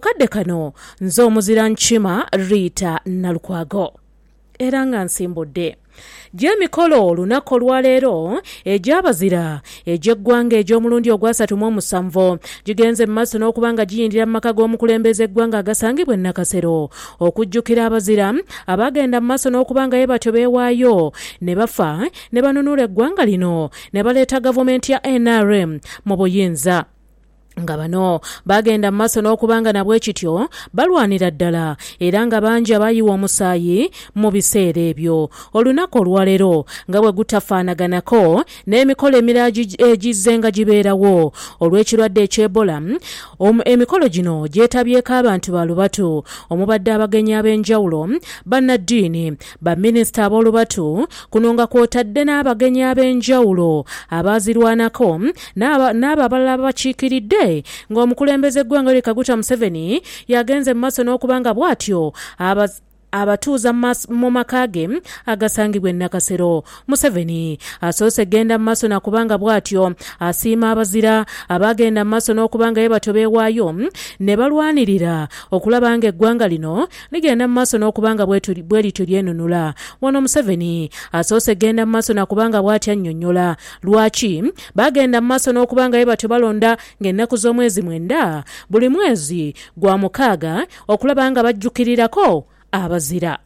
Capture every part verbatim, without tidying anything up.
akadde kano nze omuzira nkima Rita Nalukwago era nga nsimbudde gy'emikolo olunaku olwaleero egy'abazira egy'eggwanga egy'omulundi ogwasatu mu omusanvu gigenze mu maaso n'okuba nga giyindira mu maka g'omukulembeze eggwanga agasangibwa e Nakasero okujjukira abazira abagenda mu maaso n'okuba nga ye batyo beewaayo ne bafa ne banunula eggwanga lino ne baleeta gavumenti ya N R M mu buyinza. Nga bano bagenda maaso n'okubanga nabwe kityo balwanira ddala era nga bangi abayiwa omusaayi mu biseera ebyo. Olunaku olwaleero nga bwe gutafaanaganako n'emikolo emirala egizze nga gibeerawo olw'ekirwadde eky'Ebola. Emikolo gino gyetabyeko abantu balubatu omubadde abagenyi ab'enjawulo, bannaddiini, baminisita ab'olubatu kuno nga kwotadde n'abagenyi ab'enjawulo abaazirwanako n'abo abalala bakiikiridde ng'omukulembeze eggwanga Yoweri Kaguta Museveni yagenze mu maaso n'okubanga bw'atyo abatuuza mu maka ge agasangibwa e Nakasero. Museveni asoose genda mu maaso nakubanga bw'atyo asiima abazira abagenda mu maaso n'okubanga ye batyo beewaayo ne balwanirira okulaba nga eggwanga lino ligenda mu maaso n'okubanga bwe lityo lyenunula. Wano Museveni asoose genda mu maaso nakubanga bw'atyo annyonnyola lwaki bagenda mu maaso n'okubanga ye batyo balonda ng'ennaku z'omwezi mwenda buli mwezi gwa mukaaga okulaba nga bajjukirirako abazira.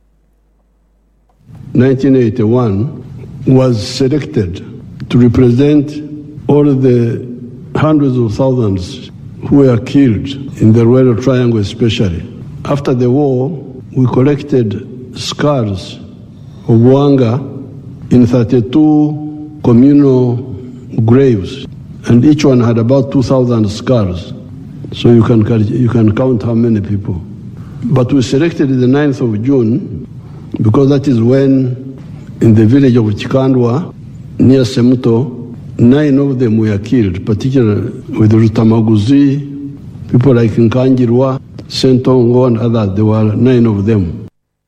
nineteen eighty-one was selected to represent all the hundreds of thousands who were killed in the Rural Triangle especially. After the war, we collected scars of Wanga in thirty-two communal graves, and each one had about two thousand scars. So you can, you can count how many people. But we selected the ninth of June because that is when in the village of Chikandwa near Semuto, nine of them were killed, particularly with Rutamaguzi, people like Nkanjirwa, Sentongo and others. There were nine of them.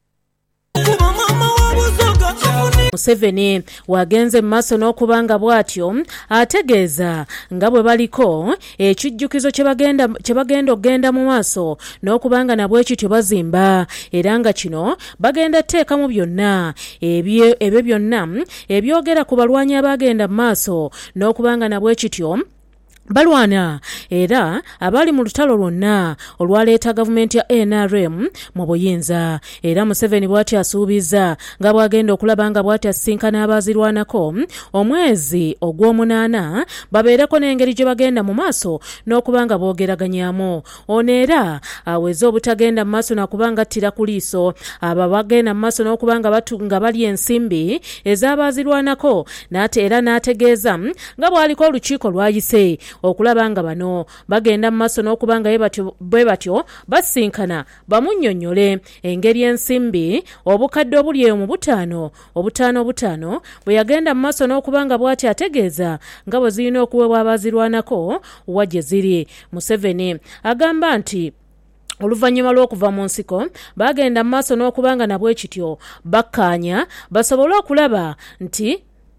Museveni wagenze maaso n'okubanga bw'atyo ategeeza nga bwe baliko ekijjukizo kye bagenda kye bagenda okgenda mu maaso n'okubanga nabwe kityo bazimba era nga kino bagenda tteeka mu byonna ebyo ebyo byonna ebyogera ku balwanyi abagenda mu maaso n'okubanga nabwe kityo balwana era abali mu lutalo lwonna olwaleeta gavumenti ya N R M mu buyinza. Era Museveni bw'ati asuubiza nga bw'agenda okulaba nga bw'ati asisinkana abazirwanako omwezi ogw'omunaana babeereko n'engeri gye bagenda mu maaso n'okubanga boogeraganyamu. Ono era aweze obutagenda mu maaso nakubanga attira ku liiso abo bagenda mu maaso n'okubanga batunga bali ensimbi ez'abazirwanako n'ate era n'ategeeza nga bw'aliko olukiiko lwayise okulaba nga bano bagenda mu maaso n'okubanga bwe batyo basinkana bamunnyonnyole engeri ensimbi obukadde obuli eyo mu butaano obutaano obutaano bwe yagenda mu maaso n'okubanga bw'ati ategeeza nga bwe zirina okuweebwa abazirwanako wa gye ziri. Museveni agamba nti oluvannyuma lw'okuva mu nsiko bagenda mu maaso n'okubanga nabwe kityo bakkaanya basobole okulaba nti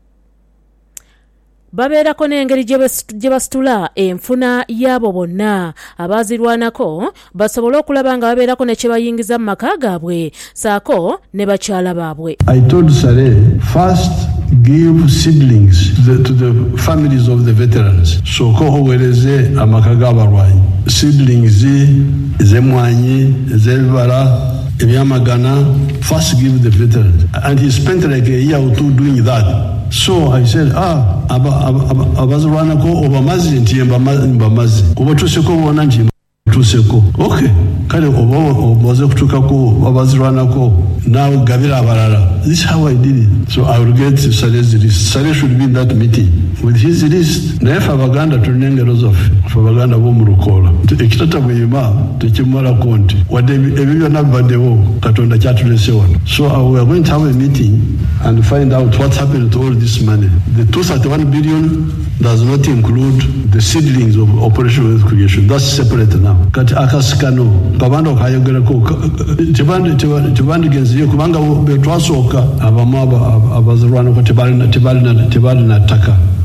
babeerako n'engeri gye basitula enfuna y'abo bonna abazirwanako basobole okulaba nga babeerako ne kye bayingiza mu maka gaabwe saako ne bakyala baabwe. I told Saleh, first give seedlings to the, to the families of the veterans. So ko owereze amaka g'abalwanyi seedlings ez'emwanyi ez'ebibala ebyamagana, first give the veterans. And he spent like a year or two doing that. So I said, ah, abazirwanako obamazi nti mbamazi obatuseko bona nti tuseko. Okay, kale oba obaze kutukako abazirwanako nawe gabira abalala. This is how I did it. So I will get Saleh's list. Saleh should be in that meeting with his list. Naye Abaganda tulengero zaffe Abaganda b'omu Lukola ekitata bweyima tekimala konti wadde ebyo nabaddewo Katonda kyatulese wano. So uh, we are going to have a meeting and find out what happened to all this money. The two hundred thirty-one billion does not include the seedlings of Operation Wealth Creation. That's separate now. Kati akasikano kabanda kayogerako tebandi tebandi genziyo kubanga betwasooka abamu abazirwanako tebalina tebalina tebalina ttaka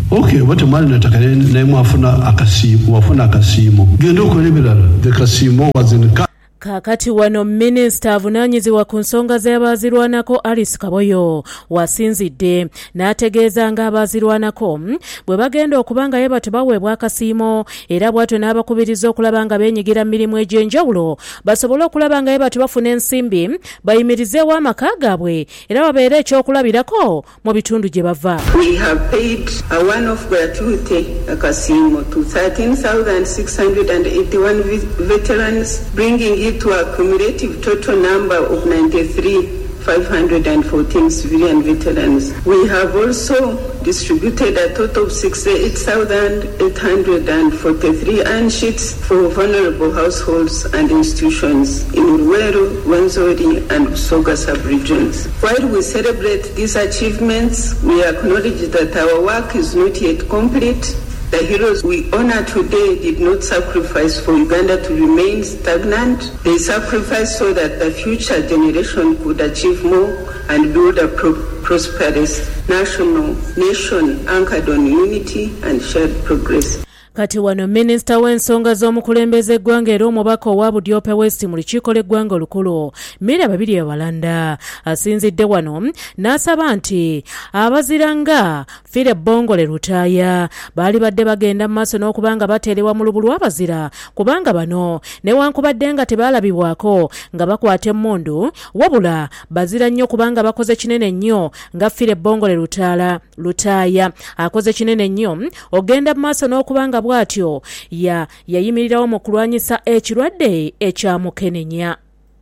okay wote mwali nataka naye mwafuna akasiimo wafuna akasiimo genda okola ebirala the kasimo was in ka Kakati wano minisita avunaanyizibwa ku nsonga z'abaazirwanako Alice Kaboyo wasinzidde n'ategeeza nga abaazirwanako bwe bagenda okuba nga ye batu baweebwa akasiimo era bw'atyo n'abakubiriza okulaba nga beenyigira mu mirimu egy'enjawulo basobole okulaba nga ye batu bafuna ensimbi bayimirizeewo amaka gaabwe era babeere ekyokulabirako mu bitundu gye bava. We have paid a one-off gratuity akasiimo to thirteen thousand six hundred eighty-one veterans, bringing it to a cumulative total number of ninety-three thousand five hundred fourteen civilian veterans. We have also distributed a total of sixty-eight thousand eight hundred forty-three iron sheets for vulnerable households and institutions in Ruwero, Wenzori and Busoga sub-regions. While we celebrate these achievements, we acknowledge that our work is not yet complete. The heroes we honor today did not sacrifice for Uganda to remain stagnant. They sacrificed so that the future generation could achieve more and build a pro- prosperous national nation anchored on unity and shared progress. Kati wano minisita w'ensonga z'omukulembeze eggwanga era omubaka owa Budyope West mu lukiiko lw'eggwanga olukulu Mira Babiri Abalanda asinzidde wano n'asaba nti abaziranga Philip Bongole Lutaaya baali badde bagenda mu maaso n'okubanga bateerewa mu lubu lw'abazira kubanga bano newankubadde nga tebaalabibwako nga bakwata emmundu wabula bazira nnyo kubanga bakoze kinene nnyo nga Philip Bongole Lutaala Lutaaya akoze kinene nnyo ogenda mu maaso n'okubanga bwatyo ya yayimirirawo mu kulwanyisa ekirwadde ekyamukenenya.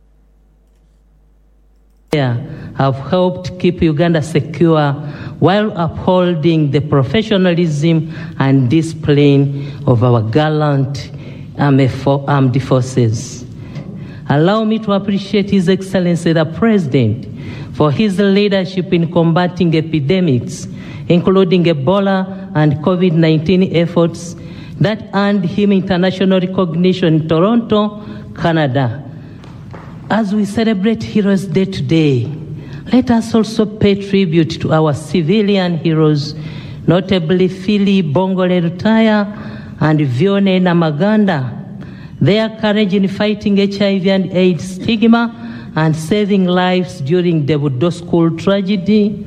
Have helped keep Uganda secure while upholding the professionalism and discipline of our gallant armed forces. Allow me to appreciate His Excellency the President for his leadership in combating epidemics, including Ebola and COVID nineteen efforts that earned him international recognition in Toronto, Canada. As we celebrate Heroes Day today, let us also pay tribute to our civilian heroes, notably Philly Bongole Lutaaya and Vione Namaganda. Their courage in fighting H I V and AIDS stigma and saving lives during the Budo school tragedy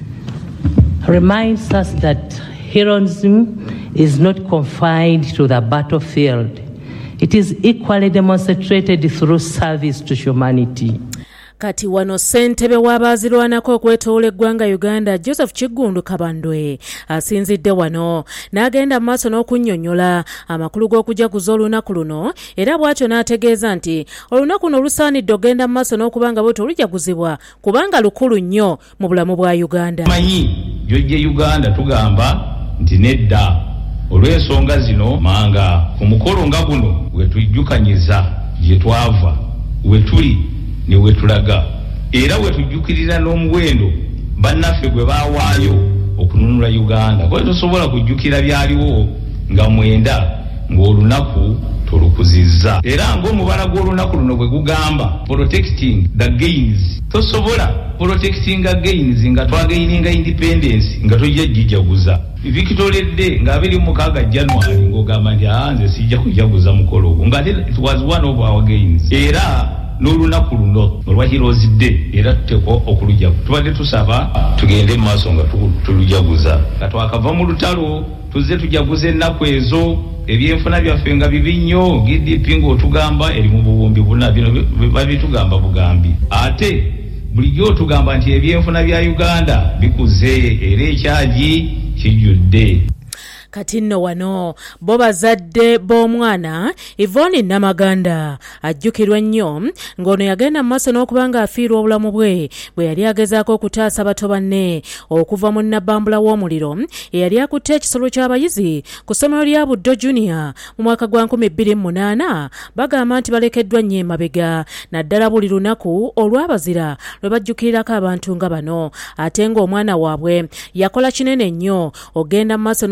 reminds us that heroism is not confined to the battlefield. It is equally demonstrated through service to humanity. Kati wano ssentebe w'abaazirwanako okwetoola eggwanga Uganda Joseph Kigundu Kabandwe asinzidde wano n'agenda mu maaso n'okunnyonnyola amakulu g'okujaguza olunaku luno era bw'atyo n'ategeeza nti olunaku luno lusaanidde ogenda mu maaso n'okubanga bwe tolujaguzibwa kubanga lukulu nnyo mu bulamu bwa Uganda. Manyi gy'ojje Uganda tugamba nti nedda olw'ensonga zino manga ku mukolo nga guno we tujjukanyiza gye twava we tuli ne we tulaga era we tujjukirira n'omuwendo bannaffe gwe baawaayo okununula Uganda kwa tosobola kujjukira byaliwo nga mwenda ng'olunaku tolukuzizza era ng'omubala gw'olunaku luno bwe gugamba protecting the gains tosobola protecting the gains nga twagaininga independence nga tojja gijaguza Victoria Day nga abiri mu mukaaga January ng'ogamba nti aanze sijja kujaguza mukolo ogwo nga it was one of our gains era n'olunaku luno olwa Heroes Day era tuteko okulujagu tubadde tusaba tugende mu maaso nga tulujaguza nga twakava mu lutalo tuzze tujaguza ennaku ezo ebyenfuna byaffe nga bibi nnyo G D P ng'otugamba eri mu buwumbi buna bino babitugamba bugambi ate bulijjo tugamba nti ebyenfuna bya Uganda bikuze era ekyaji kijjudde. Kati nno wano bo bazadde b'omwana Yvonne Namaganda ajjukirwa nnyo ng'ono yagenda mu maaso n'okubanga afiirwa obulamu bwe bwe yali agezaako okutaasa bato banne okuva mu nnabbambula w'omuliro eyali akutte ekisolo ky'abayizi ku ssomero lya Buddo Junior mu mwaka gwa nkumi bbiri mu munaana bagamba nti balekeddwa nnyo emabega naddala buli lunaku olw'abazira lwe bajjukirirako abantu nga bano ate ng'omwana waabwe yakola kinene nnyo ogenda mu maaso n'okubanga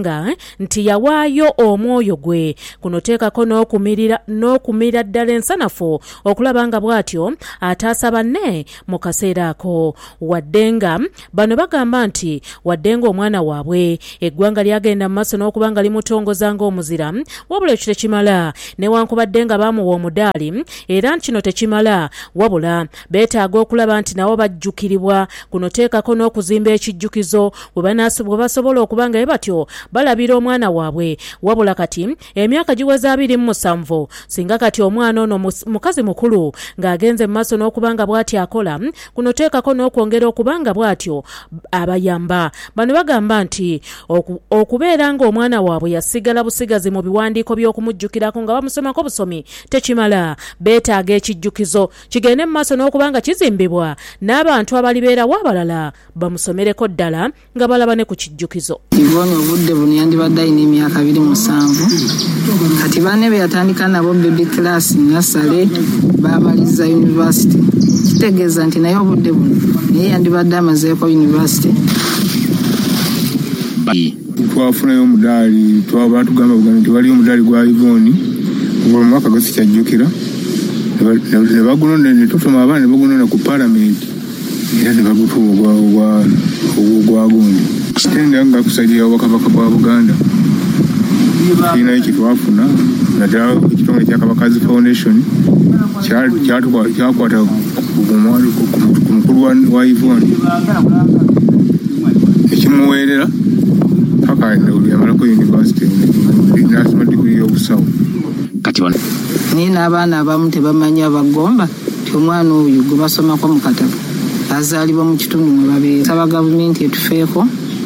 okulaga nti yawaayo omwoyo gwe kuno teekako n'okumirira n'okumirira ddala ensanafu okulaba nga bw'atyo ataasa banne mu kaseera ako. Wadde nga bano bagamba nti wadde nga omwana waabwe eggwanga lyagenda mu maaso n'okuba nga limutongoza ng'omuzira, wabula ekyo tekimala newankubadde nga baamuwa omudaali era kino tekimala wabula beetaaga okulaba nti nabo bajjukiribwa kuno teekako n'okuzimba ekijjukizo bwe basobola okuba nga batyo balabira omwana waabwe. Wabula kati emyaka giweza abiri mu musanvu singa kati omwana ono mukazi mukulu ng'agenze mu maaso n'okuba nga bw'atyo akola kuno teekako n'okwongera okuba nga bw'atyo abayamba. Bano bagamba nti oku, okubeera ng'omwana waabwe yasigala busigazi mu biwandiiko by'okumujjukirako nga bamusomako busomi tekimala, beetaaga ekijjukizo kigende mu maaso n'okuba nga kizimbibwa n'abantu abalibeerawo abalala bamusomereko ddala nga balaba ne ku kijjukizo. Ivone obudde buno yandibadde alina emyaka abiri musanvu kati banne be yatandika nabo baby class nasale baamaliza university, kitegeeza nti naye obudde buno naye yandibadde amazeeko university. Twafunayo omudaali twaba tugamba buganda nti waliyo omudaali gwa Ivoni mu mwaka gwe sikyajjukira ne bagunona ne tutuma abaana ne bagunona ku parliament era ne bagutuwa ogwa gundi kitenda nga kusajja obwakabaka bwa Buganda kiina eki twafuna naddala ekitongole kya Kabakazi Foundation kyakwata ku mukulu wa Ivoni ekimuweerera paka yamalako university national degree y'obusawo. Kati wano ni n'abaana abamu tebamanya bagomba ti omwana oyo gwe basomako mu katabo azaalibwa mu kitundu mwe babeera. Saba gavumenti etufeeko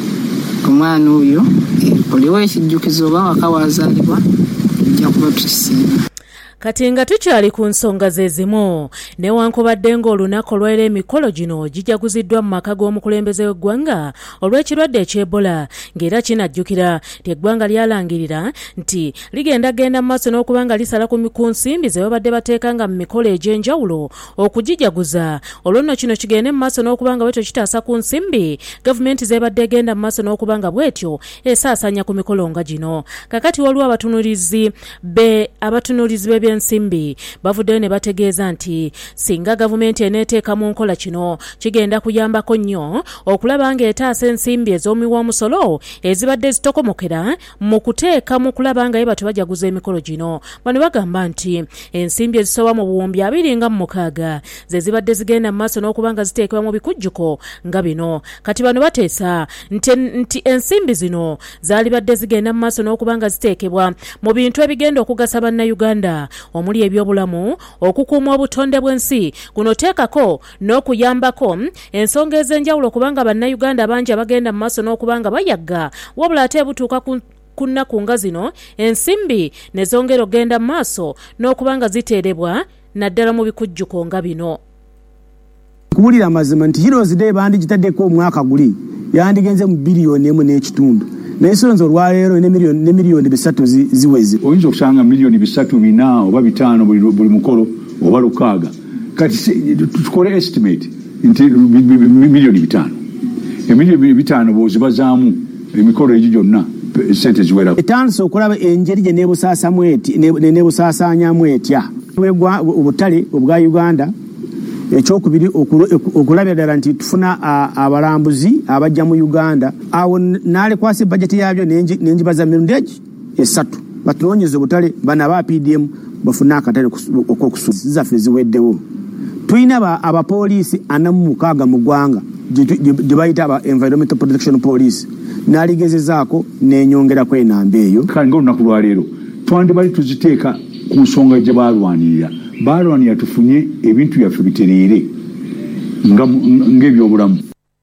omwana oyo oliwo ekijjukizo oba waka waazaalibwa ojja kuba tukisiima. Kati nga tukyali ku nsonga ze zimu newankubadde ng'olunaku olwera emikolo gino gijaguziddwa mu maka g'omukulembeze w'eggwanga olw'ekirwadde eky'Ebola ng'era kinajjukira nti eggwanga lyalangirira nti ligenda genda mu maaso n'okuba nga lisala ku nsimbi ze babadde bateekanga mu mikolo egy'enjawulo okugijaguza. Olwo nno kino kigende mu maaso n'okuba nga bwetyo kitaasa ku nsimbi gavumenti zebadde egenda mu maaso n'okuba nga bwetyo esaasanya ku mikolo nga gino. Kakati waliwo abatunulizi be abatunulizi b'ebye ensimbi bavuddeyo ne bategeeza nti singa gavumenti eneeteeka mu nkola kino kigenda kuyambako nnyo okulaba ng'etaasa ensimbi ez'omuwoomusolo ezibadde zitokomokera mu kuteeka mu kulaba nga ye batu bajaguza emikolo gino. Bano bagamba nti ensimbi ezisoba mu buwumbi abiri nga mu mukaaga ze zibadde zigenda mu maaso n'okuba nga ziteekebwa mu bikujjuko nga bino. Kati bano bateesa nti, nti ensimbi zino zaalibadde zigenda mu maaso n'okuba nga ziteekebwa mu bintu ebigenda okugasa bannayuganda omuli ebyobulamu, okukuuma obutonde bw'ensi, kuno teekako n'okuyambako ensonga ez'enjawulo kubanga bannayuganda bangi abagenda mu maaso n'okubanga bayagga wabula ate butuuka ku ku nnaku nga zino ensimbi ne zongera ogenda mu maaso n'okubanga ziteerebwa naddala mu bikujjuko nga bino. Kubulira amazima nti Heroes Day bandigitaddeko omwaka guli yandigenze mu biliyoni emu n'ekitundu. N'ensonzo olwaleero ne miliyoni ne miliyoni bisatu ziweze. Oyinza okusanga miliyoni bisatu bina oba bitaano buli buli mukolo oba lukaaga. Kati tukole estimate nti miliyoni bitaano. Emiliyoni bitaano bozibazaamu emikolo egyo gyonna sente ziwera. Etandise okulaba enjeri gye neebusaasamu eti neebusaasaanyamu etya. Obutale obwa Uganda ekyokubiri okulabira ddala nti tufuna abalambuzi abajja mu Uganda awo naalekwasa budget yabyo nenjibaza mirundi esatu batunoonyeze obutale bana ba P D M bafuna akatale okw'okusuuza zaffe ziweddewo. Tulina abapoliisi ana mu mukaaga mu ggwanga gye bayita aba Environmental Protection Police naaligezezaako n'enyongerako enamba eyo. Kale ng'olunaku lwaleero twandibali tuziteeka ku nsonga gye baalwanirira. Baalwanirira tufunye ebintu byaffe bitereere ng'ebyobulamu.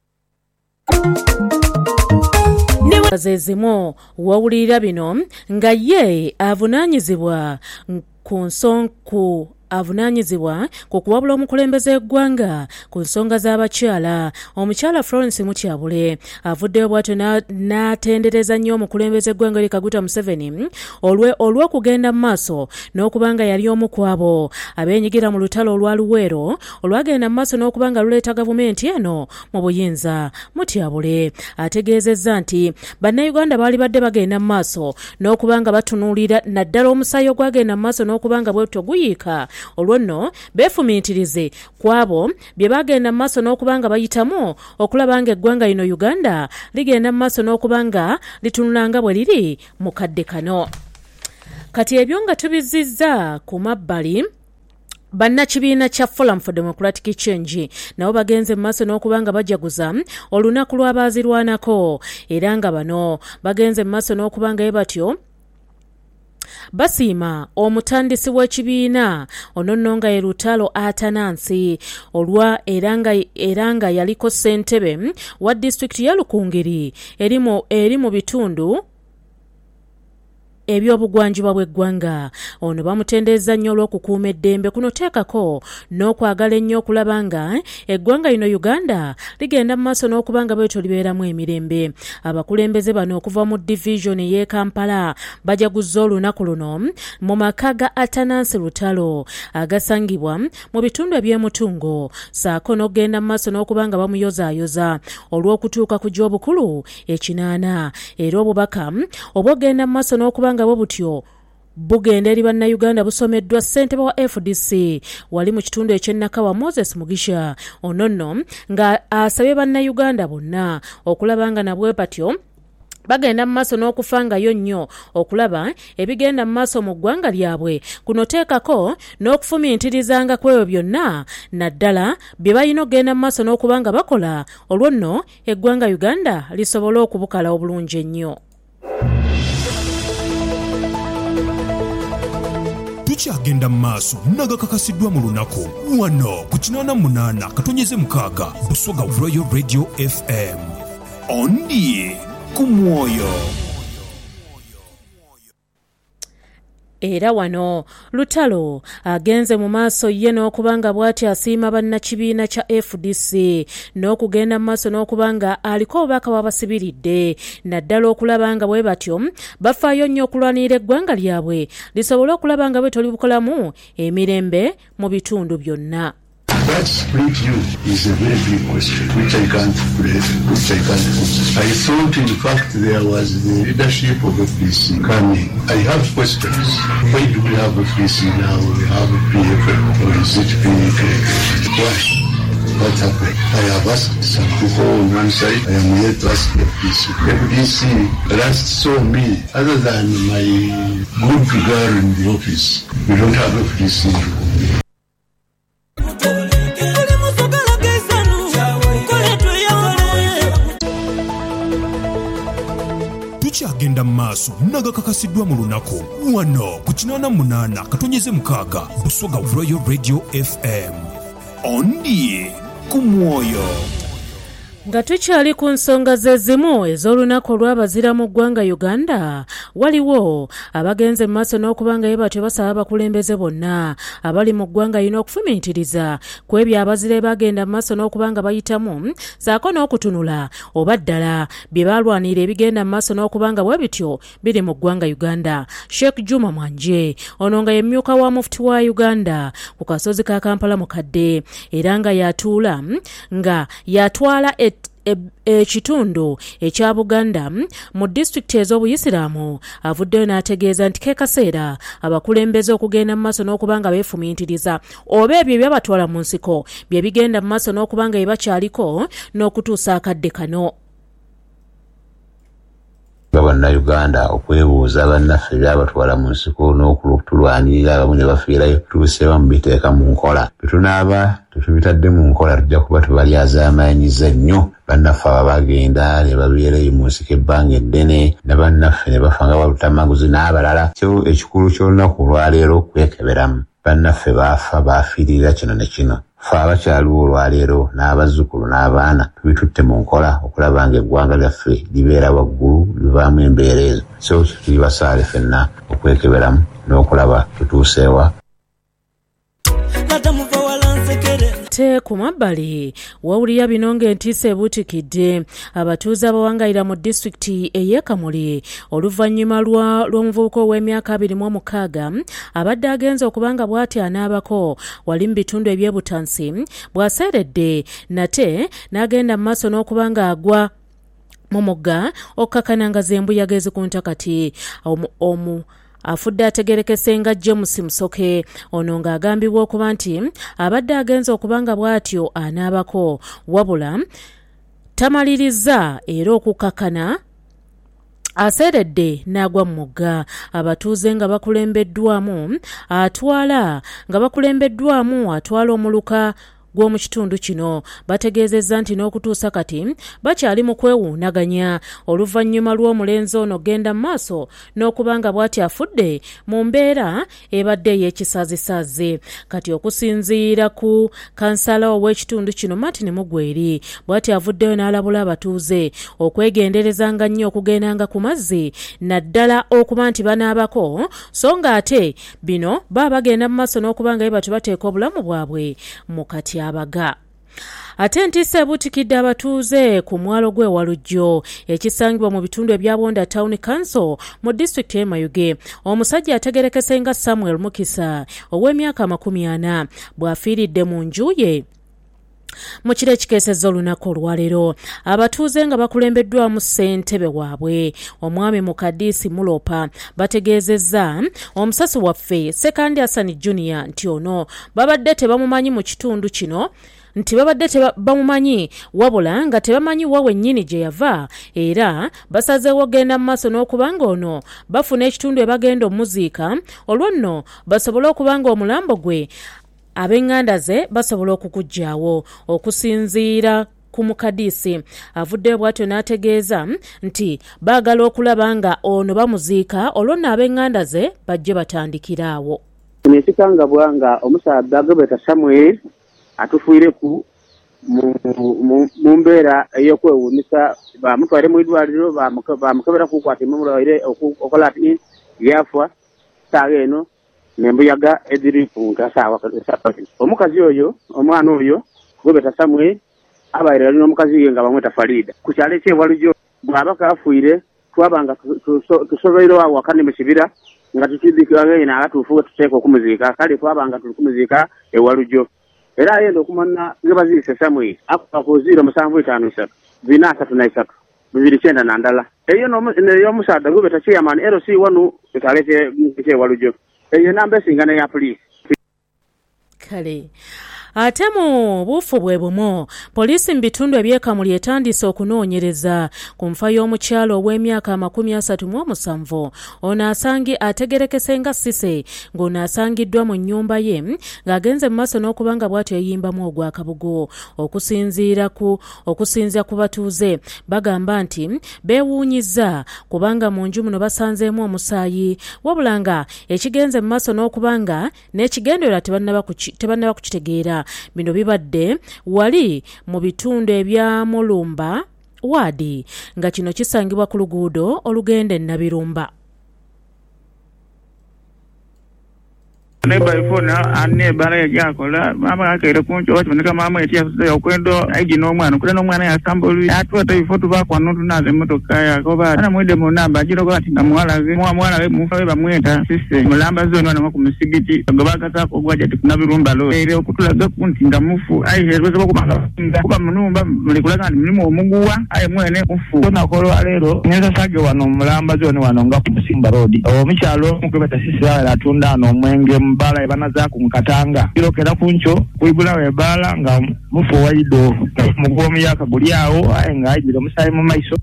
Zezimu wawulirira bino nga ye avunaanyizibwa ku nsonku avunaanyizibwa ku kuwabula omukulembeze w'eggwanga ku nsonga z'abakyala omukyala Florence Mutyabule avuddeyo bw'atyo n'atendereza nnyo omukulembeze w'eggwanga Yoweri Kaguta Museveni olw'okugenda mu maaso n'okubanga yali omu ku abo abeenyigira mu lutalo olwa Luweero olwagenda mu maaso n'okubanga luleeta gavumenti eno mu buyinza. Mutyabule ategeezezza nti bannayuganda baali badde bagenda mu maaso n'okubanga batunuulira naddala omusaayi ogwagenda mu maaso n'okubanga bwetyo guyiika olwo nno beefumiitirize ku abo bye bagenda mu maaso n'okubanga bayitamu okulaba nga eggwanga lino Uganda ligenda mu maaso n'okubanga litunula nga bwe liri mu kadde kano. Kati ebyo nga tubizizza ku mabbali bannakibiina kya Forum for Democratic Change nabo bagenze mu maaso n'okubanga bajaguza olunaku lw'abaazirwanako era nga bano bagenze mu maaso n'okubanga ye batyo basiima omutandisi w'ekibiina ono nno nga ye Lutalo Atanansi olwa era nga yaliko ssentebe wa disitulikiti ya Lukungiri eri mu bitundu eby'obugwanjuba bw'eggwanga. Ono bamutendereza nnyo olw'okukuuma eddembe kuno teekako n'okwagala ennyo okulaba nga eggwanga lino Uganda ligenda mu maaso n'okubanga bwetyo libeeramu emirembe. Abakulembeze bano okuva mu divisioni y'e Kampala bajaguzza olunaku luno mu maka ga Atanansi Lutalo agasangibwa mu bitundu eby'emutungo saako n'okugenda mu maaso n'okubanga bamuyozaayoza olw'okutuuka ku gy'obukulu ekinaana era obubaka obw'okugenda mu maaso n'okubanga bwo butyo bugenda eri bannayuganda busomeddwa ssentebe wa F D C wali mu kitundu eky'Ennakawa Moses Mugisha ono nno nga asabye bannayuganda bonna okulaba nga nabwe patyo bagenda mu maaso n'okufangayo nnyo okulaba ebigenda mu maaso mu ggwanga lyabwe kuno teekako n'okufumiitirizanga ku ebyo byonna naddala bye balina okugenda mu maaso n'okubanga bakola olwo nno eggwanga Uganda lisobole okubukala obulungi ennyo. Tukyagenda mu maaso nagakakasiddwa mu lunaku wano ku kinaana munaana katonyeze mukaaga Busoga Royal Radio F M ondi ku mwoyo. Era wano Lutalo agenze mu maaso ye n'okubanga bw'ati asiima bannakibiina kya F D C n'okugenda mu maaso n'okubanga aliko obubaka bw'abasibiridde naddala okulaba nga bwe batyo bafaayo nnyo okulwanirira eggwanga lyabwe lisobole okulaba nga bwe tolibukolamu emirembe mu bitundu byonna. That split you is a very big question, which I can't which I can't answer. I thought, in fact, there was the leadership of F D C coming. I have questions. Why do we have F D C now? We have P F L, or is it P F L? Why? What happened? I have asked some people on one side. I am here to ask F D C. F D C last saw me, other than my good girl in the office. We don't have F D C. Tukyagenda mu maaso nagakakasiddwa mu lunaku wano ku kinaana munaana katonyeze mukaaga Busoga Royal Radio F M ondi ku mwoyo. Nga tukyali ku nsonga ze zimu ez'olunaku olw'abazira mu ggwanga Uganda waliwo abagenze mu maaso n'okubanga ye batyo basaba abakulembeze bonna abali mu ggwanga lino okufumiitiriza ku ebyo abazira bagenda mu maaso n'okubanga bayitamu saako n'okutunula oba ddala bye baalwanira ebigenda mu maaso n'okubanga bwe bityo biri mu ggwanga Uganda. Sheikh Juma Mwanje ono nga ye mmyuka wa mufuti wa Uganda ku kasozi ka Kampala mukadde era nga yatuula nga yatwala ekitundu ekya Buganda mu disitulikiti ez'obuyisiraamu avuddeyo n'ategeeza nti ke kaseera abakulembeze okugenda mu maaso n'okubanga beefumiitiriza oba ebyo byabatwala mu nsiko bye bigenda mu maaso n'okubanga bye bakyaliko n'okutuusa akadde kano. Bannayuganda okwebuuza bannaffe byabatwala mu nsiko n'okutulwanirira abamu ne bafiirayo tuuseewa mu biteeka mu nkola bitunaaba tetubitadde mu nkola tujja kuba tubalyazaamaanyiza nnyo bannaffe aba bagenda ne babeerayo mu nsiko ebbanga eddene ne bannaffe ne bafa nga balutamaguzi n'abalala. Kyo ekikulu ky'olunaku olwaleero kwekeberamu bannaffe baafa baafiirira kino ne kino ffe abakyaliwo olwaleero n'abazzukulu n'abaana tubitutte mu nkola okulaba nga eggwanga lyaffe libeera waggulu livaamu embeera ezo. So tuli basaale ffenna okwekeberamu n'okulaba tutuuseewa ate ku mabbali wawulira bino ng'entiisa ebuutikidde abatuuze abawangayira mu disitulikiti ey'e Kamuli oluvannyuma lw'omuvubuka ow'emyaka abiri mu mukaaga abadde agenze okubanga bw'ati anaabako wali mu bitundu eby'ebutansi bw'aseeredde nate n'agenda mu maaso n'okubanga agwa mu mugga okkakana nga zembuyaga ezikunta kati omu, omu afudde ategerekese nga James Musoke ono ng'agambibwa okuba nti abadde agenze okubanga bw'atyo anaabako wabula tamaliriza era okukkakana aseeredde n'agwa mu mugga. Abatuuze nga bakulembeddwamu atwala nga bakulembeddwamu atwala omuluka gw'omu kitundu kino bategeezezza nti n'okutuusa kati bakyali mu kwewuunaganya oluvannyuma lw'omulenzi ono genda mu maaso n'okubanga bw'ati afudde mu mbeera ebadde ey'ekisaazisazi. Kati okusinziira ku kansala ow'ekitundu kino Martin Mugweri bw'ati avuddeyo n'alabula abatuuze okwegenderezanga nnyo okugendanga ku mazzi naddala okuba nti banaabako so nga ate bino baba bagenda mu maaso n'okubanga ye batu bateeka obulamu bwabwe mu kati abaga. Ate entiisa ebuutikidde abatuuze ku mwalo gwe Walujjo ekisangibwa mu bitundu ebya Bwonda Town Council mu disitulikiti y'e Mayuge. Omusajja ategerekese nga Samuel Mukisa ow'emyaka makumi ana bw'afiiridde mu nju ye mu kiro ekikeesezza olunaku olwaleero. Abatuuze nga bakulembeddwamu ssentebe waabwe omwami Mukaddiisi Mulopa bategeezezza omusasi waffe Sekandi Hassan Junior nti ono babadde tebamumanyi mu kitundu kino nti babadde tebamumanyi wabula nga tebamanyi wa wennyini gye yava era basazeewo genda mu maaso n'okubanga ono bafuna ekitundu ebagenda omuziika olwo nno basobole okubanga omulambo gwe ab'enganda ze basobola okukuggyaawo. Okusinziira ku Mukaddiisi avuddeyo bw'atyo n'ategeeza nti baagala okulaba nga ono bamuziika olwo nno ab'enganda ze bajje batandikiraawo. Nekikangabwa nga omusaadde Agobeta Samuel atufiireku mu mbeera ey'okwewuunyisa bamutwale mu idwaliro bamukebera kukwata emumulwaire okola ati yafa saawa eno nembuyaga ediri punta saawa kati. Omukazi oyo omwana oyo Agobeta Samuel abaire ali n'omukazi ye nga bamweta Farida ku kyalo ky'e Walujjo bw'aba kafiire twabanga tusoboire awakane mu kibira nga tukidikiraga ina agatuufu tuteeka okumuziika kale twabanga tuli kumuziika e Walujjo era ayenda okumanya ge baziise Samuel akuba ku ziro musanvu etaano esatu bina asatu na esatu bibiri kyenda na ndala eyo n'omusaadde Agobeta chairman L C wanu ekyalo ky'e Walujjo eyo namba esingana ya poliisi. Kale ate mu buufu bwe bumu poliisi mu bitundu eby'e Kamuli etandise okunoonyereza ku nfa y'omukyalo ow'emyaka amakumi asatu mu omusanvu ono asangi ategerekese nga Sise ng'ono asangiddwa mu nnyumba ye ng'agenze mu maaso n'okubanga bw'atyo yeyimbamu ogwakabugo. Okusinziira ku okusinziira ku batuuze bagamba nti beewuunyizza kubanga mu nju muno basanzeemu omusaayi wabula nga ekigenze mu maaso n'okubanga n'ekigendererwa tebannaba kukitegeera. Bino bibadde wali mu bitundu ebya Mulumba Wadi nga kino kisangibwa ku luguudo olugenda e Nabirumba. Neba ifona ane bara ya jakola mama akaire kuncho watu nika mama etia ya ukwendo aiji n'omwana kule n'omwana ya samboli atwata ifoto bakwa notu naze motoka ya koba ana mwede mu namba jiro ko ati na mwala ze mwa mwala we mufa we bamweta sise mulamba zo nwana ku musigiti gobaka tako gwaje tikuna birumba lo ere okutulaga kunti ndamufu ai hezo zo kubanga kuba munumba mulikulaga ndi mulimo omuguwa ai mwene ufu kona kolo alero nyeza sage wano mulamba zo ni wano nga ku Musimba road o michalo mukubeta sise ala tunda no mwenge mbala ebana zaku mukatanga kirokera kuncho kuibula webala nga mufu waido mugomi yakagulyawo aye nga ajira musayi mu maiso.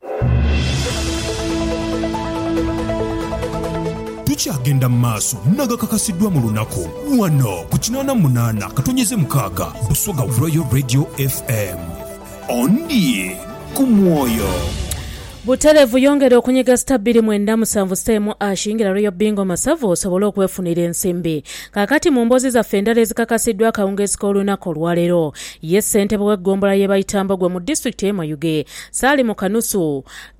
Tukyagenda mu maaso nagakakasiddwa mu lunaku wano ku kinaana munaana katonyeze mukaaga Busoga Royal Radio F M ondi ku mwoyo. Buterevu yongera okunyiga sita bbiri mwenda musanvu sitemu ashingira Royal Bingo Masavu osobole okwefunira ensimbi. Kakati mu mboozi zaffe endala ezikakasiddwa akawungeezi k'olunaku olwaleero ye ssentebe w'eggombolola ye bayitambogwe mu disitulikiti y'e Mayuge Saali mu kanusu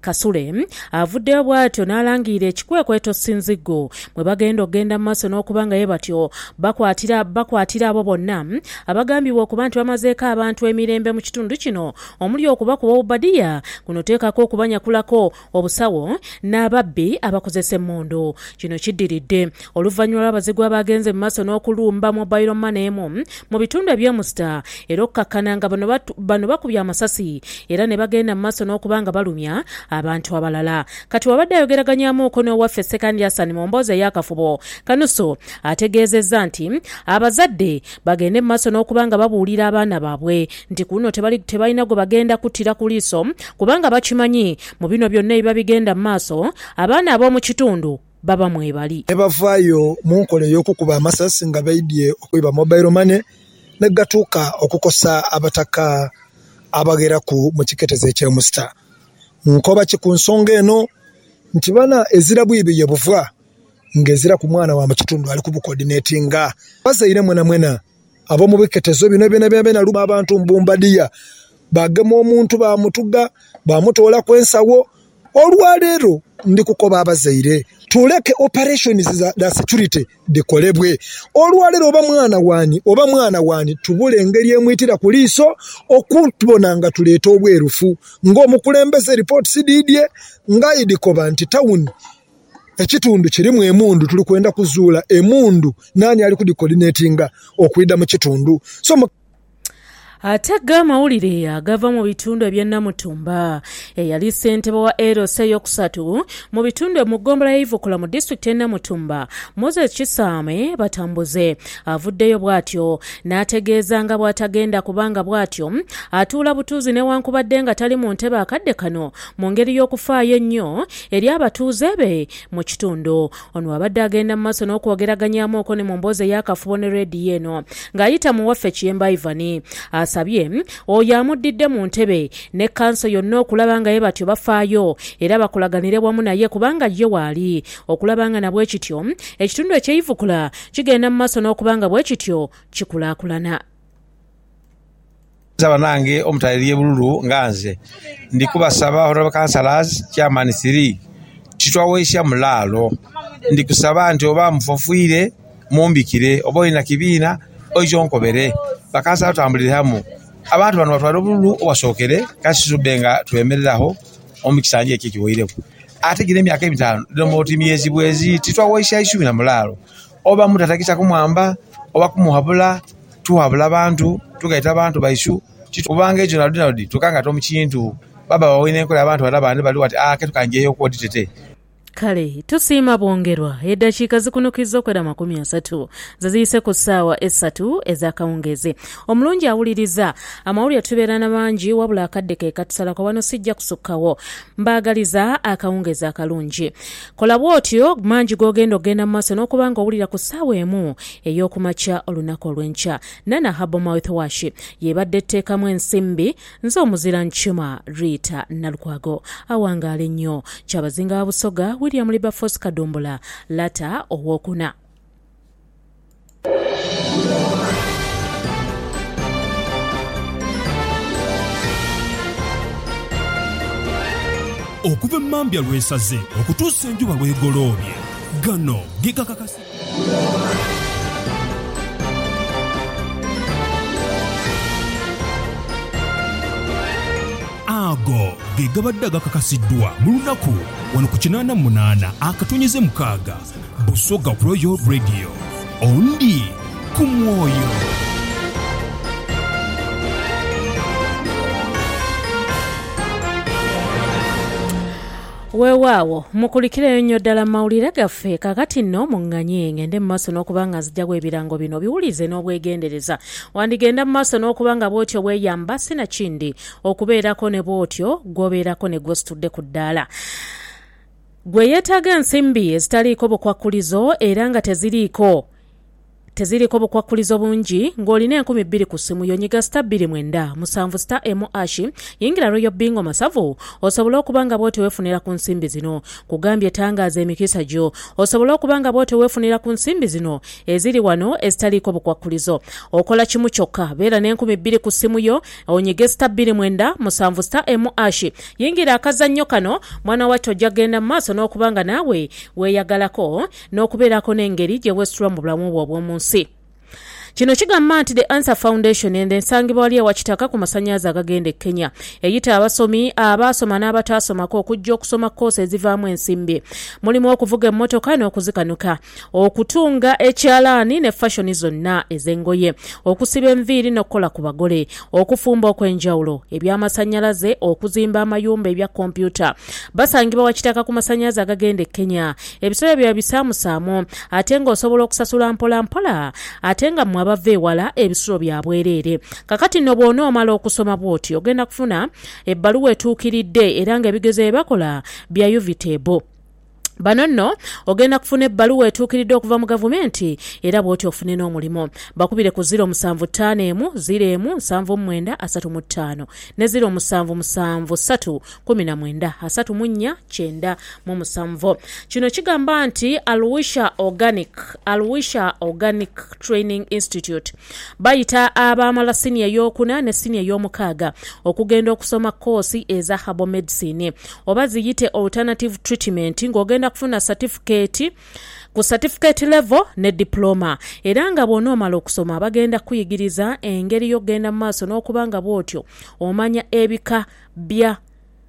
Kasule avuddeyo bw'atyo n'alangira ekikwekweto Sinzigo mwe bagenda okgenda mu maaso n'okubanga ye batyo bakwatira bakwatira abo bonna abagambibwa okuba nti bamazeeko abantu emirembe mu kitundu kino omuli okubakuba obubadiya kuno teekako okubanyakulako obusawo n'ababbi abakozesa emmondo. Kino kiddiridde oluvannyuma lw'abazigu abagenze mu maaso n'okulumba mobile money emu mu bitundu eby'omusita era okkakkana nga bano bakubye amasasi era ne bagenda mu maaso n'okubanga balumya abantu abalala. Kati wabadde ayogeraganyamuuko n'owaffe Sekandi Hassan mu mboozi ey'akafubo Kanuso ategeezezza nti abazadde bagende mu maaso n'okubanga babuulira abaana baabwe nti kuno tebalina gwe bagenda kuttira ku liiso kubanga bakimanyi mu bino byonna ebiba bigenda mu maaso abaana ab'omu kitundu baba mwebali. Ne bavaayo mu nkola ey'okukuba amasasi nga baidye okwiba mobile money ne gatuuka okukosa abataka abagera ku mu kiketezo eky'omusita. Nkoba ki ku nsonga eno nti bana ezira bwibi ye buva ng'ezira ku mwana wa mu kitundu ali ku bucoordinatinga bazaire mwena mwena abo mu biketezo bino byonna byonna luma abantu mbumbadiya bagema omuntu bamutuga bamutoola ku ensawo olwaleero ndi kukoba abazaire tuleke operations za da security dikolebwe olwaleero oba mwana wani oba mwana wani tubule engeri emuyitira ku liiso okutubona nga tuleeta obwerufu ng'omukulembeze report sididye ng'ayidikoba nti town ekitundu kirimu emundu tuli kwenda kuzuula emundu nani ali kudicoordinatinga okwida mu kitundu so ate amawulire agava mu bitundu eby'Namutumba eyali ssentebe wa L C eyokusatu mu bitundu mu ggombolola y'Ivukula mu disitulikiti y'Namutumba Moses Kisaame batambuze avuddeyo bw'atyo n'ategeeza nga bw'atagenda kubanga bw'atyo atuula butuuzi newankubadde nga tali mu ntebe akadde kano mu ngeri y'okufaayo ennyo eri abatuuze be mu kitundu. Ono abadde agenda mu maaso n'okwogeraganyaamuuko ne mu mboozi ey'akafubo ne leediyo eno ng'ayita mu waffe Kiyemba Ivani asabye oyo amuddidde mu ntebe ne kanso yonna okulaba nga ye batyo bafaayo era bakulaganire wamu naye kubanga ye waali okulaba nga nabwe kityo ekitundu eky'Ivukula kigenda mu maaso n'okubanga bwe kityo kikulaakulana. Zabanange omutaliriye bululu nganze ndikubasaba honorable councillors chairman three kitwaweesya mulaalo ndikusaba nti oba mufofuire mumbikire oba olina kibiina ojo nkobere bakansala tutambulire hamu abantu bano batwala bululu obasookere kasisubbe nga twemereraho omukisanje ekyo kiwoireku ate gire emyaka emitano domoti myezi bwezi titwaweesya isubi na mulaalo oba mutatakisa kumwamba oba kumuhabula tuhabula abantu tugaita abantu baisu kitubanga ekyo naludinaludi tukanga tomu kintu baba bawine enkola abantu balabandi bali wati ake tukanjeyo kwotitete. Kale tusiima bwongerwa eddakiika zikunukiza okwera makumi asatu zaziyise ku ssaawa essatu ez'akawungezi. Omulungi awuliriza amawulire tubeera na mangi wabula akadde ke katusalako wano sijja kusukkawo mbaagaliza akawungezi akalungi. Kola bw'otyo mangi g'ogenda ogenda mu maaso n'okubanga owulira ku ssaawa emu ey'okumakya olunaku olw'enkya. Nana Habo Mouthwash yeebadde etteekamu ensimbi nze omuzira nkima Rita Nalukwago awangaala ennyo Kyabazinga wa Busoga William Libaforce Kadombola Lata owokuna. Okuva emmambya lwesaze okutuusa enjuba lwegoloobye gano gigakakasi ago ge gabadde agakakasiddwa mu lunaku wano ku kinaana munaana akatonyeze mukaaga Busoga Royal Radio ondi ku mwoyo. Weewaawo mukulikireyo nnyo ddala mawulire gaffe kakati nno muŋŋanye ngende mu maaso n'okubanga nzijjaku ebirango bino biwulize n'obwegendereza wandigenda mu maaso n'okubanga bw'otyo weeyamba sinakindi okubeerako ne bw'otyo gw'obeerako ne gw'ositudde ku ddaala. Gwe yeetaaga ensimbi ezitaliiko bukwakkulizo era nga teziriiko teziriko bukwakulizo bungi ng'olina enkumi bbiri ku ssimu yonyiga star bbiri mwenda musanvu star emu ashi yingira royo bingo masavu osobola okuba nga bw'oti weefunira ku nsimbi zino kugambye tangaaza emikisa gyo osobola okuba nga bw'oti weefunira ku nsimbi zino eziri wano ezitaliiko bukwakulizo okola kimu kyokka beera n'enkumi bbiri ku ssimu yo onyige star bbiri mwenda musanvu star emu ashi yingira akazannyo kano mwana wattu ojja genda mu maaso n'okuba nga naawe weeyagalako n'okubeerako n'engeri gye weesitula mu bulamu bwo obw'omunsi. Kino kigamba nti The Answer Foundation ensangibwa wali ewa Kitaka ku masannyalaze agagenda e Kenya eyita abasomi abaasoma n'abataasomako okujja okusoma koosi ezivaamu ensimbi mulimu okuvuga emmotoka n'okuzikanuka okutunga ekyalaani ne fashoni zonna ez'engoye okusiba enviiri n'okukola ku bagole okufumba okw'enjawulo eby'amasannyalaze okuzimba amayumba ebya kompyuta basangibwa wa Kitaka ku masannyalaze agagenda e Kenya ebisolo bya bisaamusaamu ate ng'osobola okusasula mpola mpola ate nga mwa abava ewala ebisulo bya bwereere kakati nno bw'onoomala okusoma bw'oti ogenda kufuna ebbaluwa etuukiridde era ng'ebigezo bye bakola bya uvitable. Bano nno ogenda kufuna ebbaluwa etuukiridde okuva mu gavumenti era bw'oti ofune n'omulimu bakubire ku ziro musanvu ttaano emu ziro emu nsanvu mwenda asatu mu ttaano ne ziro musanvu musanvu ssatu kumi na mwenda asatu mu nnya kyenda mu musanvu. Kino kigamba nti Alwisha Organic Alwisha Organic Training Institute bayita abaamala siniya y'okuna ne siniya y'omukaaga okugenda okusoma koosi eza herbal medicine oba ziyite alternative treatment ng'ogenda kufuna certificate ku certificate level ne diploma era nga bw'onoomala okusoma bagenda kuyigiriza engeri y'ogenda mu maaso n'okubanga bw'otyo omanya ebika bya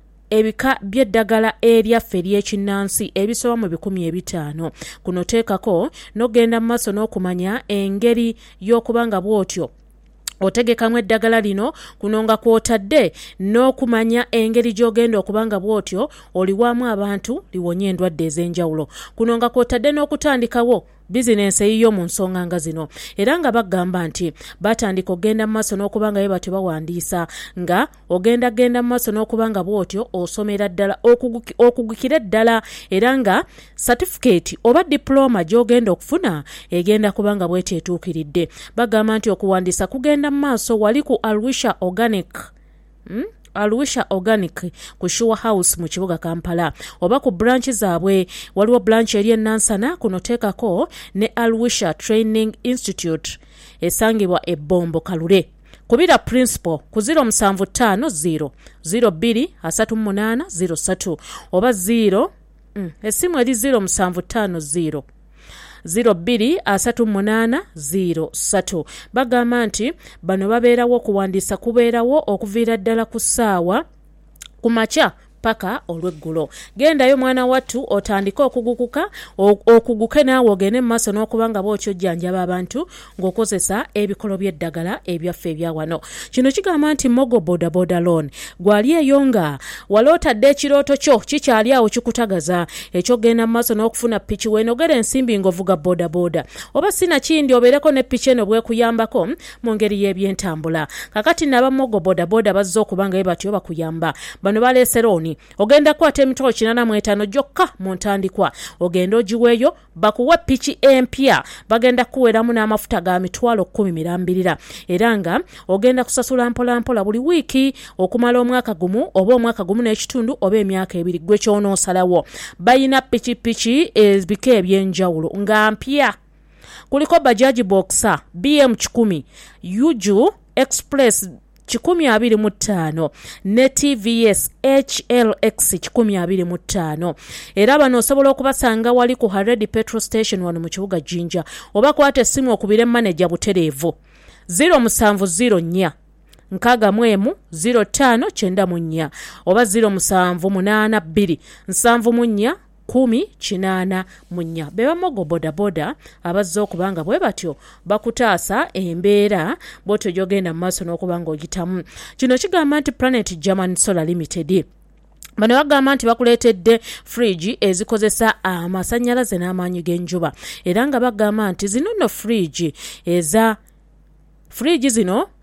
ebika by'eddagala eryaffe ery'ekinnansi ebisoba mu bikumi ebitaano kuno teekako n'ogenda mu maaso n'okumanya engeri y'okubanga bw'otyo otegekamu eddagala lino kuno nga kw'otadde n'okumanya engeri gy'ogenda okubanga bw'otyo oliwamu abantu liwonye endwadde ez'enjawulo kuno nga kw'otadde n'okutandikawo bizinensi eyiyo mu nsonga nga zino era nga bagamba nti batandika ogenda mu maaso n'okubanga ye batyo bawandiisa nga ogenda genda mu maaso n'okubanga bw'otyo osomera ddala okugukira eddala era nga certificate oba diploma gy'ogenda okufuna egenda kubanga bw'etyo etuukiridde. Bagamba nti okuwandiisa kugenda mu maaso wali ku Alwisha Organic hmm? Alwisha Organic ku Shua House mu kibuga Kampala oba ku branch zaabwe waliwo branch eri Nansana kuno teekako ne Alwisha Training Institute esangibwa e Bombo Kalule kubira principal ku ziro musanvu ttaano ziro ziro bbiri asatu mu munaana ziro ssatu oba ziro mm, essimu eri ziro musanvu ttaano ziro ziro bbiri asatu mu munaana ziro ssatu. Bagamba nti bano babeerawo okuwandiisa kubeerawo okuviira ddala ku ssaawa ku makya paka olweggulo. Gendayo mwana wattu otandika okugukuka okuguke naawe ogende mu maaso n'okubanga bw'okyojjanjaba abantu ng'okozesa ebikolo by'eddagala ebyaffe ebya wano. Kino kigamba nti Mogo Boda Boda Loan gwali eyo nga wali otadde ekirooto kyo kikyali awo kikutagaza ekyogenda mu maaso n'okufuna piki weenogera ensimbi ng'ovuga boda boda oba sinakindi obeereko ne piki eno bwekuyambako mu ngeri y'ebyentambula. Kakati naba Mogo Boda Boda bazze okubanga ye batyo bakuyamba. Bano baleese looni ogenda kwata emitwalo kinaana mu etaano gyokka mu ntandikwa ogenda ogiweeyo bakuwa piki empya bagenda kuweeramu n'amafuta ga mitwalo kkumi mirambirira era nga ogenda kusasula mpola mpola buli wiiki okumala omwaka gumu oba omwaka gumu n'ekitundu oba emyaka ebiri gwe ky'onoosalawo. Bayina piki piki ebika eby'enjawulo nga mpya kuliko Bajaji Boxer B M kikumi Yuju Express kikumi abiri mu ttaano ne T V S H L X kikumi abiri mu ttaano era bano osobola okubasanga wali ku Haredi Petrol Station wano mu kibuga Jinja oba kwata essimu okubire manager butereevu ziro musanvu ziro nnya nkaaga mwemu ziro ttaano kyenda mu nnya oba ziro musanvu munaana bbiri nsanvu mu nnya kumi kinaana mu nnya. Beba Mogo Boda Boda abazze okubanga bwe batyo bakutaasa embeera bw'otyo gy'ogenda mu maaso n'okubanga ogitamu. Kino kigamba nti Planet German Solar Limited bano bagamba nti bakuleetedde fridge ezikozesa amasannyalaze n'amaanyi g'enjuba era nga bagamba nti zino nno fridge eza fridge zino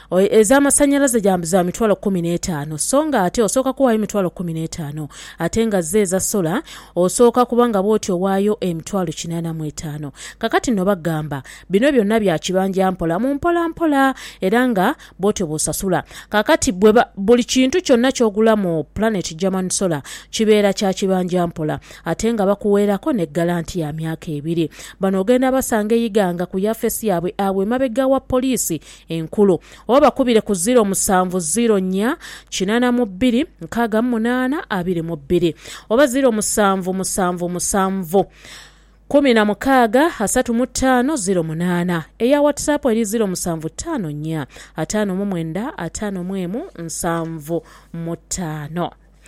ez'amasannyalaze za mitwalo kumi n'etaano so nga ate osooka kuwaayo emitwalo kumi n'etaano ate nga ze eza sola osooka kuba nga bw'oti owaayo emitwalo kinaana mu etaano. Kakati nno bagamba bino byonna bya kibanja mpola mu mpola mpola era nga bw'oti bw'osasula. Kakati buli kintu kyonna ky'ogula mu Planet German Solar kibeera kya kibanja mpola ate nga bakuweerako ne galanti ya myaka ebiri. Bano ogenda basanga eyiganga ku yafesi yaabwe abwe mabega wa poliisi enkulu oba bakubire ku ziro musanvu ziro nnya kinaana mu bbiri nkaaga mu munaana abiri mu bbiri oba ziro musanvu musanvu musanvu kumi na mukaaga asatu mu ttaano ziro munaana. Eya WhatsApp eri ziro musanvu ttaano nnya ataano mu mwenda ataano mu emu nsanvu mu ttaano.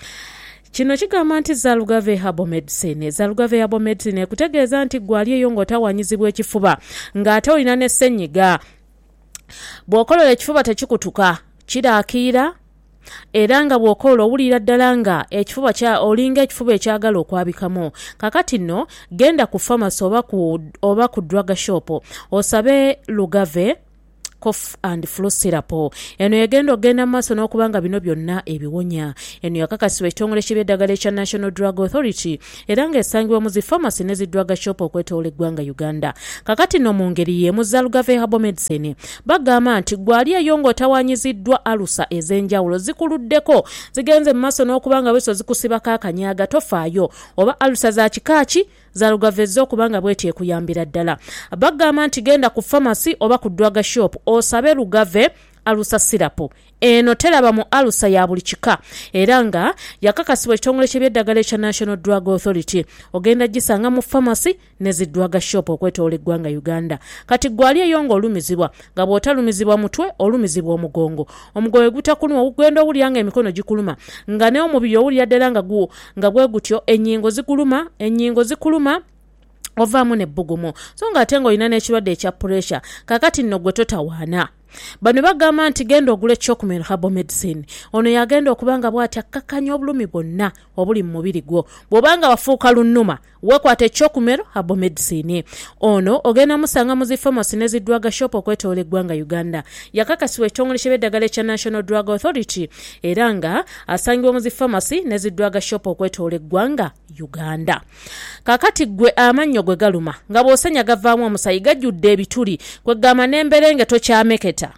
Kino kigamba nti Zalugave Herbal Medicine. Zalugave Herbal Medicine ekutegeeza nti gwali eyo ng'otawanyizibwa ekifuba ng'ate olina ne ssenyiga. Bw'okolola ekifuba tekikutuka kiraakiira era nga bw'okolola owulira ddala nga ekifuba kya olinga ekifuba ekyagala okwabikamu. Kakati nno genda ku pharmacy oba ku, oba ku drug shop osabe Lugave cough and flu syrup. Eno yagenda ogenda maaso n'okubanga bino byonna ebiwonya. Eno yakakasibwa ekitongole ky'eby'eddagala ekya National Drug Authority era nga esangibwa mu zi pharmacy ne zi drug shop okwetoola eggwanga Uganda. Kakati nno mu ngeri y'emu Zalugave Herbal Medicine bagamba nti gwali eyo ng'otawanyiziddwa alusa ez'enjawulo zikuluddeko zigenze mu maaso n'okubanga bweso zikusibako akanyaga tofaayo oba alusa za kikaaki Zalugave z'okubanga bw'eti ekuyambira ddala. Bagamba nti genda ku pharmacy oba ku drug shop osabe Lugave alusa syrup. Eno teraba mu alusa ya buli kika era nga yakakasibwa ekitongole ky'eby'eddagala ekya National Drug Authority. Ogenda gisanga mu pharmacy ne zi drug shop okwetoola eggwanga Uganda. Kati gwali eyo ng'olumizibwa nga bw'otalumizibwa mutwe olumizibwa omugongo. Omugongo gutakuluma ogenda owulira nga emikono gikuluma nga ne omubiri owulira ddala nga gwo nga bwe gutyo ennyingo zikuluma ennyingo zikuluma ovaamu n'ebbugumu so nga ate ng'olina n'ekirwadde ekya pressure. Kakati nno gwe totawaana. Bano bagamba nti genda ogule Chokumel Herbal Medicine. Ono yagenda okubanga bw'ati akkakanya obulumi bwonna obuli mu mubiri gwo. Bw'obanga wafuuka lunnuma weekwate Chokumel Herbal Medicine. Ono ogenda musanga mu zi pharmacy ne zi drug shop okwetoola eggwanga Uganda. Yakakasibwa ekitongole ky'eby'eddagala ekya National Drug Authority era nga asangibwa mu zi pharmacy ne zi drug shop okwetoola eggwanga Uganda. Kakati gwe amannyo gwe galuma nga bw'osenya gavaamu omusayi gajjudde ebituli kwegamba n'emberenge tokyameketa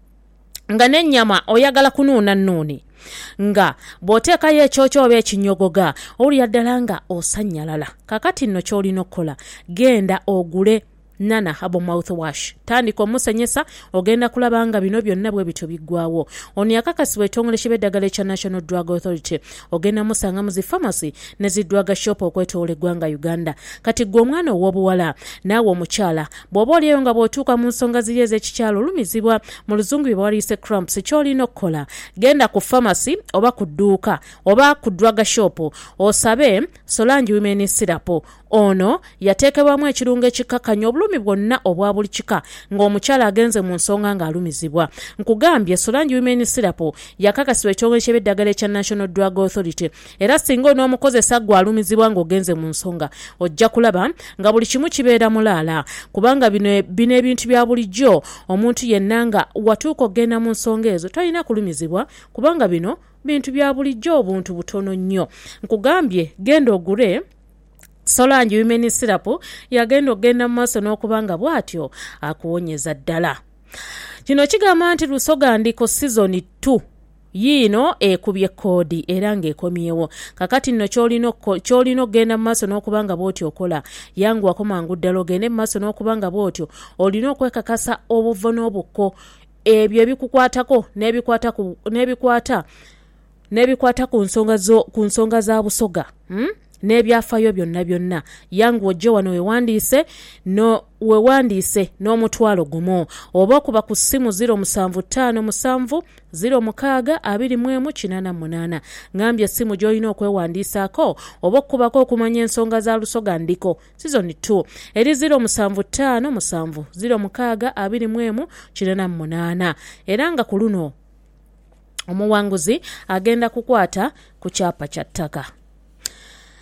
nga n'ennyama oyagala kunuuna nnuuni nga bw'oteekayo ekyokyo oba ekinyogoga owulira ddala nga osannyalala. Kakati nno ky'olina okukola genda ogule Nana Herbal Mouthwash. Tandika omusenyesa ogenda kulaba nga bino byonna bwe bityo biggwawo. Ono yakakasibwa ekitongole ky'eby'eddagala ekya National Drug Authority. Ogenda musanga mu zi pharmacy ne zi drug shop okwetoola eggwanga Uganda. Kati gwe omwana ow'obuwala naawe omukyala bw'oba oliyo nga bw'otuuka mu nsonga ziri ez'ekikyalo olumizibwa mu luzungu bye bawaliise cramps ky'olina okukola genda ku pharmacy oba ku dduuka oba ku drug shop osabe Solange Women Syrup. Ono yateekebwamu ekirungo ekikakanya obulumi bwonna obwa buli kika ng'omukyala agenze mu nsonga ng'alumizibwa. Nkugambye Solange Women Syrup yakakasibwa ekitongole ky'eby'eddagala ekya National Drug Authority era singa onoomukozesa gwe alumizibwa ng'ogenze mu nsonga ojja kulaba nga buli kimu kibeera mulaala kubanga bino bino ebintu bya bulijjo omuntu yenna nga watuuka ogenda mu nsonga ezo tolina kulumizibwa kubanga bino bintu bya bulijjo obuntu butono nnyo. Nkugambye genda ogule Solange Women Syrup yagenda ogenda mu maaso n'okubanga bw'atyo akuwonyeza ddala. Kino kigamba nti Lusoga Ndiko season two yiino ekubye koodi era ng'ekomyewo. Kakati nno ky'olina ky'olina ogenda mu maaso n'okubanga bw'otyo okola yanguwako mangu ddala ogende mu maaso n'okubanga bw'otyo olina okwekakasa obuvo n'obukko ebyo ebikukwatako n'ebikwata ku n'ebikwata n'ebikwata ku nsonga zo ku nsonga za busoga hmm? N'ebyafaayo byonna byonna yangu ojje wano wewandiise no wewandiise n'omutwalo gumu oba okuba ku ssimu ziro musanvu ttaano musanvu ziro mukaaga abiri mu emu kinaana munaana. Ngambye essimu gy'olina okwewandiisaako oba okubako okumanya ensonga za Lusoga Ndiko season two eri ziro musanvu ttaano musanvu ziro mukaaga abiri mu emu kinaana munaana era nga ku luno omuwanguzi agenda kukwata ku kyapa kya ttaka.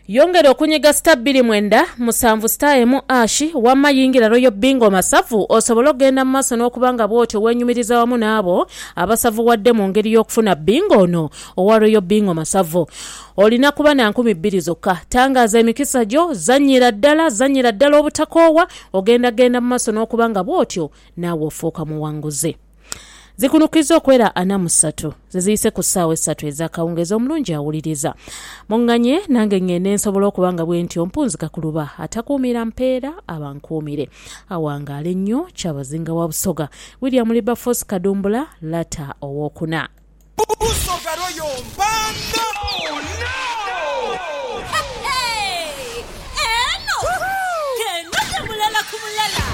Yongera okunyiga star bbiri mwenda musanvu star emu ashi wamma yingira Royal Bingo masavu osobola okugenda mu maaso n'okubanga bw'otyo wenyumiriza wamu n'abo abasavu wadde mu ngeri y'okufuna bingo ono owa Royal Bingo masavu. Olina kuba na nkumi bbiri zokka. Tangaza emikisa gyo, zanyira ddala zanyira ddala obutakoowa, ogenda genda mu maaso n'okubanga bw'otyo naawe ofuuka muwanguzi. Zikunukiza okwera ana mu ssatu ziziyise ku ssaawa essatu ez'akawungeezi omulungi awuliriza. Muŋŋanye nange ŋŋende nsobola okubanga bwe ntyo mpunzika ku luba atakuumira mpeera abankuumire. Awangaala ennyo Kyabazinga wa Busoga. William Wilberforce Kadumbula Lata owookuna. Busoga Royo Mpanda! Oh no! Hey! Eno! Kenate mulala kumulala!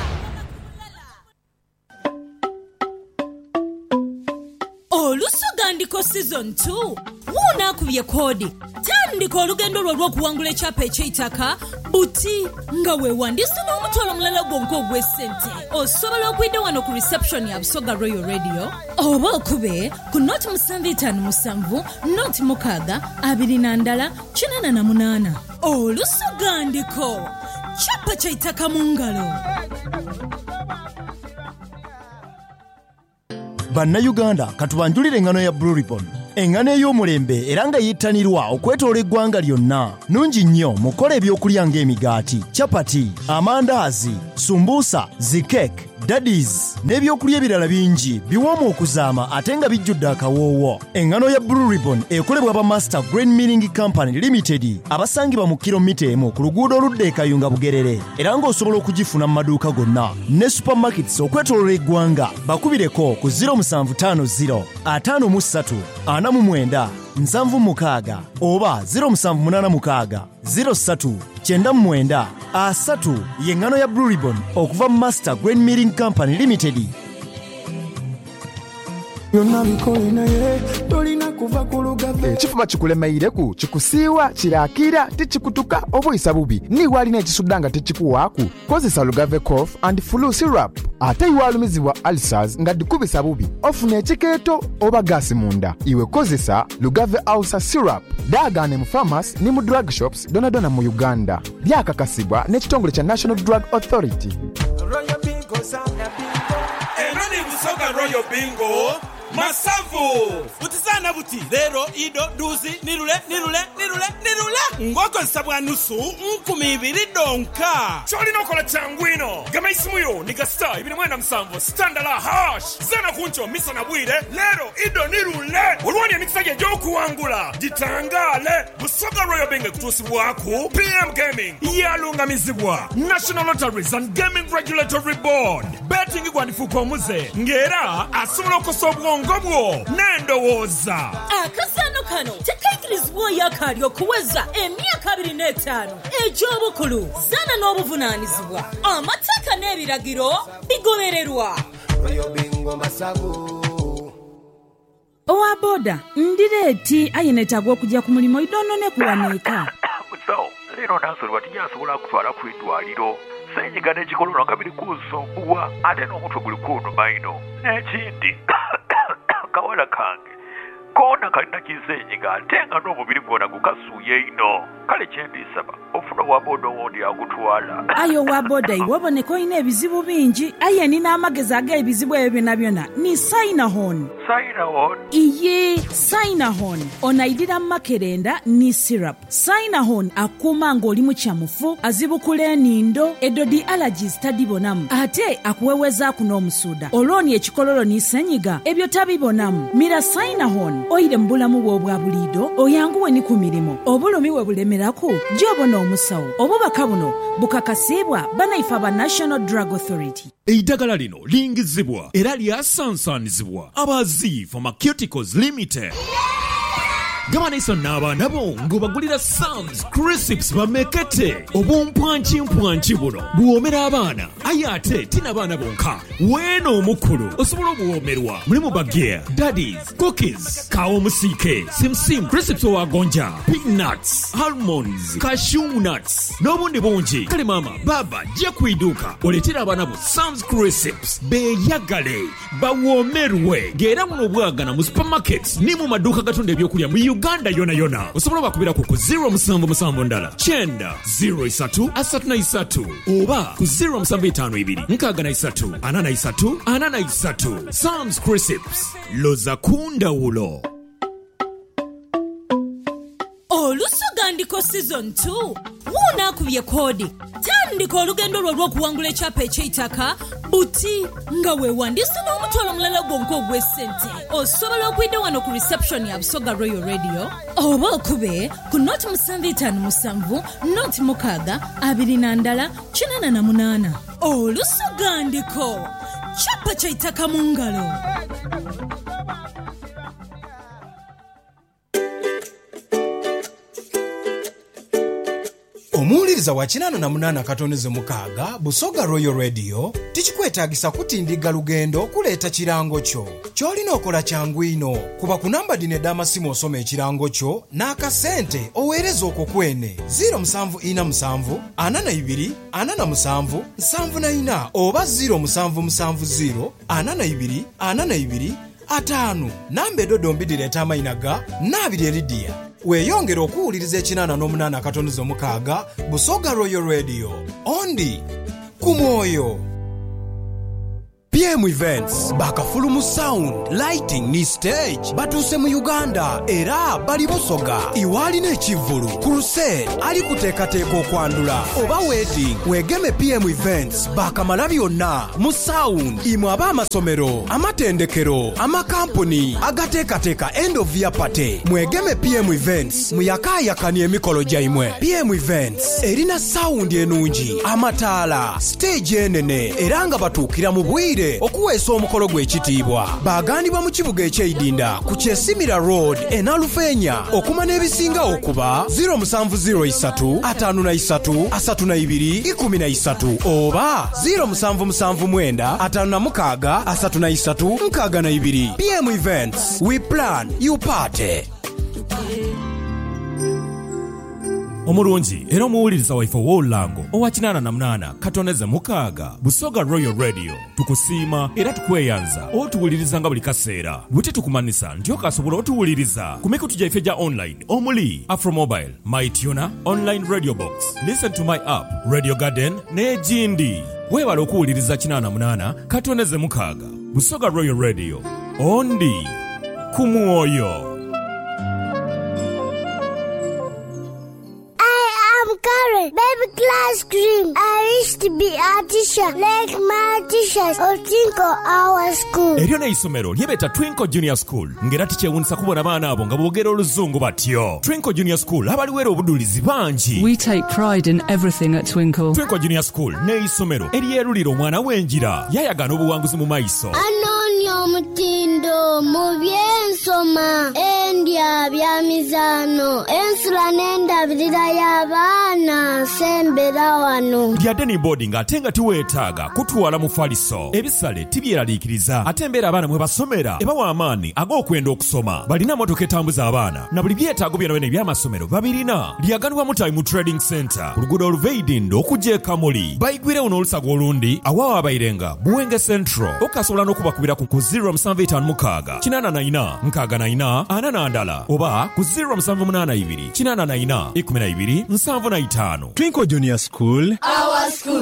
Olusoga ndiko season two. Wuna kubye kodi. Tandika olugendo lwo lw'okuwangula ekyapa eky'eitaka buti nga weewandise n'omutwalo mulala gwonka ogw'essente. Osobola okuyita wano ku reception ya Busoga Royal Radio oba okube ku noti musanvu etaano musanvu noti mukaaga abiri na ndala kinaana na munaana. Olusoga ndiko kyapa ky'eitaka mu ngalo. Bannayuganda katubanjulire engano ya Blue Ribbon. Engano ey'omulembe era nga yittanirwa okwetoola eggwanga lyonna. Nungi nnyo mukola ebyokulya ng'emigaati, chapati, amandaazi, sumbuusa, zikeke, daddies n'ebyokulya ebirala bingi biwoomu okuzaama ate nga bijjudde akawoowo. Engano ya Blue Ribbon ekolebwa ba Master Grain Milling Company Limited abasangibwa mu kilomita emu ku luguudo oludda e Kayunga Bugerere era ng'osobola okugifuna mu maduuka gonna ne supermarkets okwetoolola eggwanga. Bakubireko ku zero musanvu ttaano zero ataano mu ssatu ana mu mwenda nsanvu mukaaga oba zero musanvu munaana mukaaga zero ssatu kyenda mu mwenda asatu y'engano ya Blue Ribbon okuva mu Master Grain Milling Company Limited. Yonna bikole naye tolina kuva ku Lugave. Ekifuba kikulemeireku kikusiiwa kirakira tikikutuka obuyisa bubi niwe alina ekisudda nga tekikuwaaku kozesa Lugave cough and flu syrup. Ate iwe alumizibwa ulcers nga dikubisa bubi ofuna ekikeeto oba gaasi munda iwe kozesa Lugave ulcer syrup. Daagane mu pharmacy ne mu drug shops dona dona mu Uganda. Byakakasibwa n'ekitongole kya National Drug Authority. Royal Bingo Sound Bingo. Enani Busoga Royal Bingo. Masavu utizana buti lero ido duzi nirule nirule nirule nirule ngoko nsabwa nusu nkumi ibiri donka choli nokola changwino gama isimuyo niga star ibiri mwenda msamvu standala hash zana kuncho misa na bwire lero ido nirule ulwani ya mikisage joku wangula jitangale Busoga Royal Bingo kutusi waku P M Gaming yalunga mizibwa National Lotteries and Gaming Regulatory Board betting kwa nifuko muze ngera asumula kosobwa ngobwo nendowoza akasano kano tekaikirizibwa yakali okuweza emyaka abiri n'etaano egy'obukulu zana n'obuvunaanyizibwa amateeka n'ebiragiro bigobererwa. Owa boda ndireeti ayenetagwa okujja ku mulimu idono ne kuwanika musawo leero nansolwa tinyasobola kutwala ku eddwaliro senyiga n'ekikololo nga biri kunsumbuwa ate n'omutwe guli kunnuma ino n'ekindi kawala kange koona kalina kisenyiga ate nga n'omubiri gwona gukasuuye ino kale kyendisaba ofuna waboda owondi agutwala. Ayo waboda iwe oboneka olina ebizibu bingi aye nina amagezi ag'ebizibu ebyo byonna byonna ni Sinahon. Sinahon? Iye Sinahon onaidira makerenda ni syrup. Sinahon akuuma ng'oli mu kyamufu azibukula enindo edodi allergies tadibonamu ate akuwewezaako n'omusuuda olwoni ekikololo ni senyiga ebyo tabibonamu. Mira Sinahon oyire mu bulamu bwo obwa buliido oyanguwe ni ku mirimu obulumi we bulemerako gy'obona omusawo obubaka buno bukakasibwa banaifa ba National Drug Authority. Eidagala lino lingizibwa era lyasansanizibwa abazi Pharmaceuticals Limited. Gamanisa n'abaana bo ng'obagulira Sam's Crisps bamekete obumpwanki mpwanki buno buwoomera abaana aye ate tina baana bonka weeno omukulu osobola obuwoomerwa mulimu bageya daddies cookies kawo musiike simsim Crisps owagonja peanuts almonds cashew nuts n'obundi bungi. Kale maama baba jja ku iduuka oleetera abaana bo Sam's Crisps beeyagale bawoomerwe ng'era muno obwagana mu supermarkets ne mu maduuka gatunda ebyokulya mu Uganda yona yona osobola bakubira ku zero musanvu musanvu ndala kyenda zero isatu asatu na isatu oba ku zero musanvu itaano ibiri nkaaga na isatu ana na isatu ana na isatu. Sam's Crisps loza kunda ulo. Olusoga ndiko season two wunaakubye koodi tandika olugendo lwo lw'okuwangula ekyapa eky'eitaka buti nga weewandise n'omutwalo omulala gwonka ogw'essente. Osobola okuyita wano ku reception ya Busoga Royal Radio oba okube ku noti musanvu itaano musanvu noti mukaaga abiri na ndala kinaana na munaana. Olusoga ndiko kyapa ky'eitaka mu ngalo. Omuwuliriza wa kinaana na munaana katoneze mukaaga Busoga Royal Radio tikikwetaagisa kutindiga lugendo okuleeta kirango kyo. Ky'olina okola kyangu ino kuba ku namba dino ed'amasimu osoma ekirango kyo n'akasente oweereza okwo kwene zero musanvu ina musanvu ana na ibiri ana na musanvu nsanvu na ina oba zero musanvu musanvu zero ana na ibiri ana na ibiri ataano namba edodombi direeta amayina ga naabiri eridiya. Weeyongera okuwuliriza ekinaana n'omunaana katoneze omukaaga Busoga Royal Radio ondi ku mwoyo. P M Events bakafulumu sound lighting ni stage batuuse mu Uganda era bali Busoga iwalina ekivulu crusade ali kuteekateeka okwandula oba wedding weegeme P M Events bakamala byonna mu sound imwe ab'amasomero amatendekero amakampuni agateekateeka end of year party mwegeme P M Events muyakaayakani emikolo gyaimwe. P M Events erina sound enungi amataala stage enene era nga batuukira mu bwire okuweesa omukolo gw'ekitiibwa. Baagandibwa mu kibuga eky'Eidinda ku Kyesimira Road enalufeenya okuma n'ebisinga okuba zero musanvu zero isatu ataano na isatu asatu na ibiri ikumi na isatu oba zero musanvu musanvu mwenda ataano na mukaaga asatu na isatu nkaaga na ibiri. P M Events, we plan, you party. Omulungi era omuwuliriza waife w'olulango owa kinaana na munaana katoneze mukaaga Busoga Royal Radio tukusiima era tukweyanza otuwuliriza nga buli kaseera bwe tukumanisa nti okasobola otuwuliriza ku mikutu gyaife gya online omuli Afromobile, MyTuner, Online Radio Box, Listen to My App, Radio Garden n'egindi. Weebala okuwuliriza kinaana na munaana katoneze mukaaga Busoga Royal Radio ondi ku mwoyo. Baby class cream. I wish to be a teacher like my teachers or Twinkle our school. Eryo n'eisomero lyebeta Twinkle Junior School ngera tikyewunisa kubona baana abo nga boogera oluzungu batyo. Twinkle Junior School abaliwera obudulizi bangi. We take pride in everything at Twinkle. Twinkle Junior School n'eisomero eryerulira omwana w'enjira yayagana obuwanguzi mu maiso. Anonyo omutindo mu byensoma endya byamizano ensula n'endabirira y'abaana sembera wano. Lyadde ni boarding ate nga tiweetaaga kutwala mu faliso. Ebisale tibyeraliikiriza ate embeera abaana mwe basomera ebawa amaanyi ag'okwenda okusoma. Balina motoka etambuza abaana na buli byetaago byonna eby'amasomero babirina. Lyaganibwa mu Time Trading Center ku luguudo oluva Eidinda okujja e Kamuli. Bayigwirewo n'olusago olundi awawa abayirenga Buwenge Central. Okasobola n'okubakubira ku zero musanvu itaano mukaaga kinaana na ina nkaaga na ina ana na ndala oba ku zero musanvu munaana ibiri kinaana na ina ikumi na ibiri nsanvu na itaano. Twinkle Junior School. Our school.